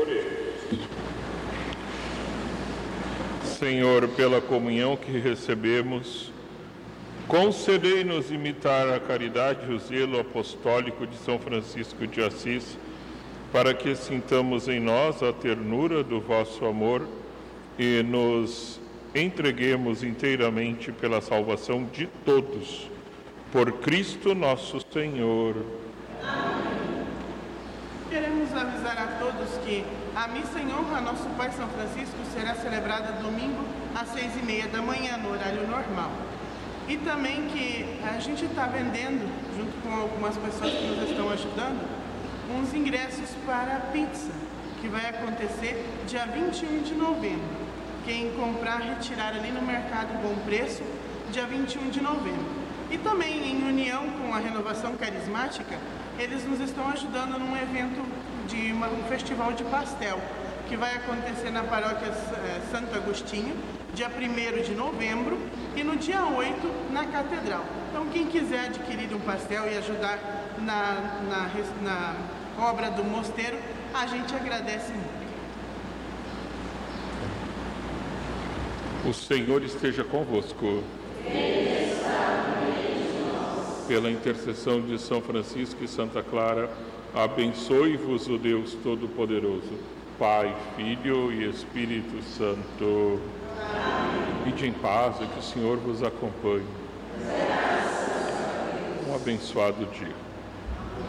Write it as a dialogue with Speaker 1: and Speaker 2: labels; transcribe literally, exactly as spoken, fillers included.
Speaker 1: Oremos. Senhor, pela comunhão que recebemos, concedei-nos imitar a caridade e o zelo apostólico de São Francisco de Assis, para que sintamos em nós a ternura do vosso amor e nos entreguemos inteiramente pela salvação de todos. Por Cristo nosso Senhor.
Speaker 2: Amém. Queremos avisar a todos que a missa em honra a nosso Pai São Francisco será celebrada domingo às seis e meia da manhã, no horário normal. E também que a gente está vendendo, junto com algumas pessoas que nos estão ajudando, uns ingressos para a pizza, que vai acontecer dia vinte e um de novembro. Quem comprar, retirar ali no Mercado Bom Preço, dia vinte e um de novembro. E também, em união com a Renovação Carismática, eles nos estão ajudando num evento de uma, um festival de pastel, que vai acontecer na paróquia eh, Santo Agostinho, dia primeiro de novembro, e no dia oito, na Catedral. Então, quem quiser adquirir um pastel e ajudar na, na, na obra do mosteiro, a gente agradece muito.
Speaker 1: O Senhor esteja convosco.
Speaker 3: Ele está no meio de nós.
Speaker 1: Pela intercessão de São Francisco e Santa Clara, abençoe-vos o Deus Todo-Poderoso, Pai, Filho e Espírito Santo. Amém. Ide em paz e que o Senhor vos acompanhe. Um abençoado dia.